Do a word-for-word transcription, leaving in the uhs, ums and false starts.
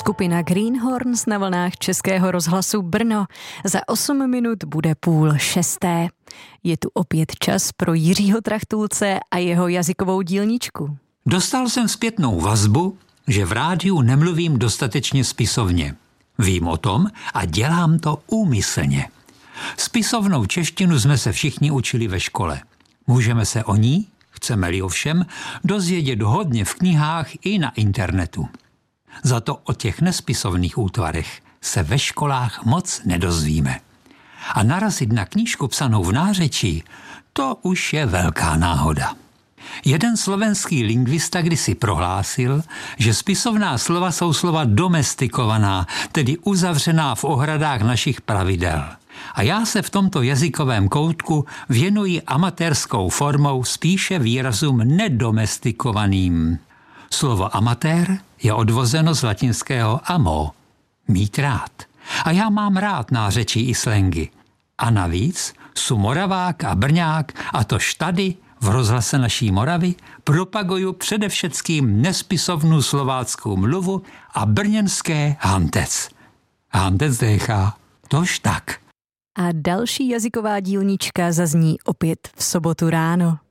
Skupina Greenhorns na vlnách Českého rozhlasu Brno. Za osm minut bude půl šesté. Je tu opět čas pro Jiřího Trachtulce a jeho jazykovou dílničku. Dostal jsem zpětnou vazbu, že v rádiu nemluvím dostatečně spisovně. Vím o tom a dělám to úmyslně. Spisovnou češtinu jsme se všichni učili ve škole. Můžeme se o ní, chceme-li ovšem, dozvědět hodně v knihách i na internetu. Za to o těch nespisovných útvarech se ve školách moc nedozvíme. A narazit na knížku psanou v nářečí, to už je velká náhoda. Jeden slovenský lingvista kdysi prohlásil, že spisovná slova jsou slova domestikovaná, tedy uzavřená v ohradách našich pravidel. A já se v tomto jazykovém koutku věnuji amatérskou formou spíše výrazům nedomestikovaným. Slovo amatér je odvozeno z latinského amo, mít rád. A já mám rád nářečí i slangy. A navíc su Moravák a Brňák, a tož tady v rozhlase naší Moravy propaguju předevšeckým nespisovnou slováckou mluvu a brněnské hantec. Hantec dechá, tož tak. A další jazyková dílnička zazní opět v sobotu ráno.